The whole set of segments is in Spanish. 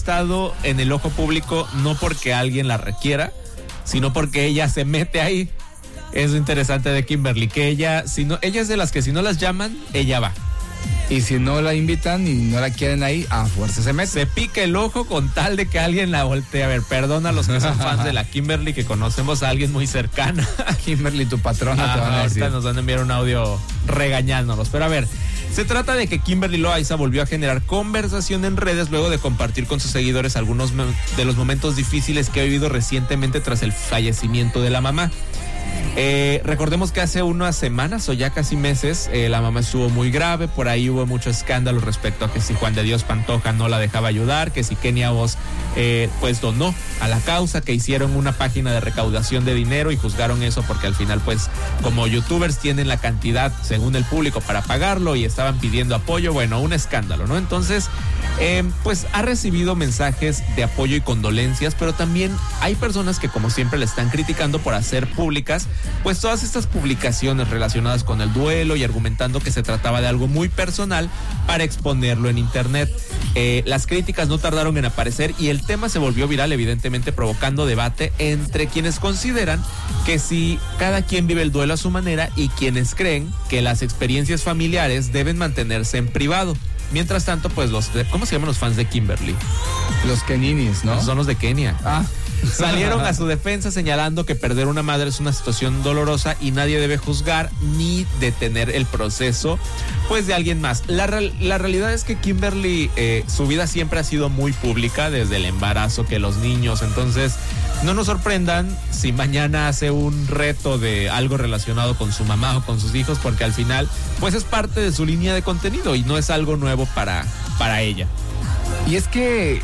estado en el ojo público no porque alguien la requiera, sino porque ella se mete ahí. Es lo interesante de Kimberly, que ella es de las que si no las llaman, ella va. Y si no la invitan y no la quieren ahí, a fuerza se mete. Se pica el ojo con tal de que alguien la voltee a ver. Perdona a los que son fans de la Kimberly, que conocemos a alguien muy cercana. Kimberly, tu patrona, te van a decir. Ahorita nos van a enviar un audio regañándonos. Pero a ver, se trata de que Kimberly Loaiza volvió a generar conversación en redes luego de compartir con sus seguidores algunos de los momentos difíciles que ha vivido recientemente tras el fallecimiento de la mamá. Recordemos que hace unas semanas o ya casi meses la mamá estuvo muy grave, por ahí hubo mucho escándalo respecto a que si Juan de Dios Pantoja no la dejaba ayudar, que si Kenia Oz pues donó a la causa, que hicieron una página de recaudación de dinero y juzgaron eso porque al final pues como youtubers tienen la cantidad según el público para pagarlo y estaban pidiendo apoyo, bueno, un escándalo, ¿no? Entonces pues ha recibido mensajes de apoyo y condolencias, pero también hay personas que como siempre le están criticando por hacer públicas pues todas estas publicaciones relacionadas con el duelo y argumentando que se trataba de algo muy personal para exponerlo en internet. Las críticas no tardaron en aparecer y el tema se volvió viral, evidentemente provocando debate entre quienes consideran que si cada quien vive el duelo a su manera y quienes creen que las experiencias familiares deben mantenerse en privado. Mientras tanto, pues ¿cómo se llaman los fans de Kimberly? Los keninis, ¿no? Son los de Kenia. Ah. Salieron a su defensa señalando que perder una madre es una situación dolorosa y nadie debe juzgar ni detener el proceso pues de alguien más. La realidad es que Kimberly, su vida siempre ha sido muy pública desde el embarazo, que los niños, entonces no nos sorprendan si mañana hace un reto de algo relacionado con su mamá o con sus hijos, porque al final pues es parte de su línea de contenido y no es algo nuevo para ella. Y es que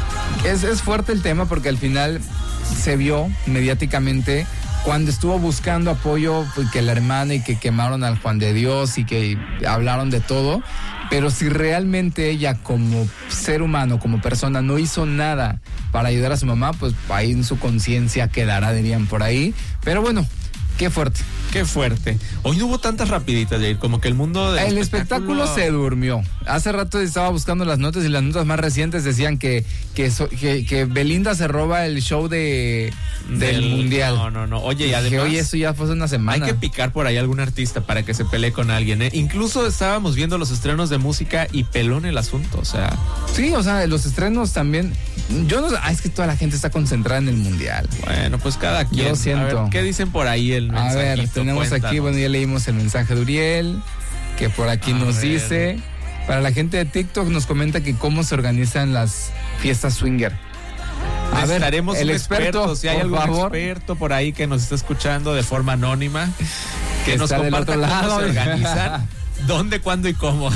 es fuerte el tema porque al final se vio mediáticamente cuando estuvo buscando apoyo, pues, que la hermana y que quemaron al Juan de Dios y que hablaron de todo, pero si realmente ella como ser humano, como persona, no hizo nada para ayudar a su mamá, pues ahí en su conciencia quedará, dirían por ahí. Pero bueno, qué fuerte. Qué fuerte. Hoy no hubo tantas rapiditas, Jair, como que el mundo del El espectáculo se durmió. Hace rato estaba buscando las notas y las notas más recientes decían que Belinda se roba el show del Mundial. No. Oye, y además, oye, eso ya fue hace una semana. Hay que picar por ahí algún artista para que se pelee con alguien, ¿eh? Incluso estábamos viendo los estrenos de música y pelón el asunto, o sea. Sí, o sea, los estrenos también. Yo no sé, es que toda la gente está concentrada en el Mundial. Bueno, pues cada quien. Yo siento. A ver, ¿qué dicen por ahí el mensajito? A ver, tenemos Cuéntanos. aquí, bueno, ya leímos el mensaje de Uriel, que por aquí nos dice, para la gente de TikTok nos comenta que cómo se organizan las fiestas swinger. A ver, estaremos el experto, si hay algún experto por ahí que nos está escuchando de forma anónima, que nos comparta cómo se organizan, dónde, cuándo y cómo.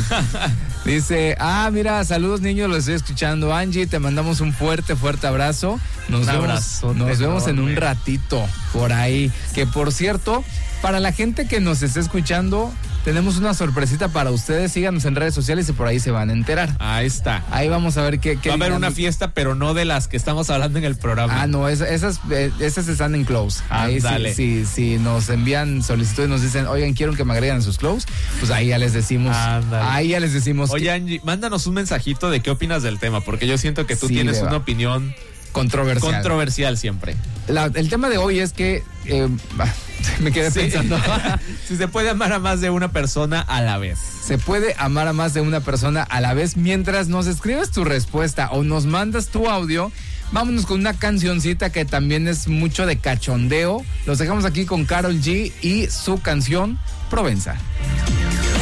Dice, mira, saludos niños, los estoy escuchando. Angie, te mandamos un fuerte abrazo. Nos vemos en un ratito por ahí. Que por cierto, para la gente que nos esté escuchando, tenemos una sorpresita para ustedes. Síganos en redes sociales y por ahí se van a enterar. Ahí está. Ahí vamos a ver qué va a haber una fiesta, pero no de las que estamos hablando en el programa. No, esas están en close. Ahí sí, nos envían solicitud y nos dicen, oigan, quiero que me agreguen en sus close, pues ahí ya les decimos. Ahí ya les decimos. Oye, Angie, mándanos un mensajito de qué opinas del tema, porque yo siento que tú tienes una opinión controversial siempre. El tema de hoy es que me quedé pensando. Si se puede amar a más de una persona a la vez. Se puede amar a más de una persona a la vez. Mientras nos escribes tu respuesta o nos mandas tu audio, vámonos con una cancioncita que también es mucho de cachondeo. Los dejamos aquí con Karol G y su canción Provenza.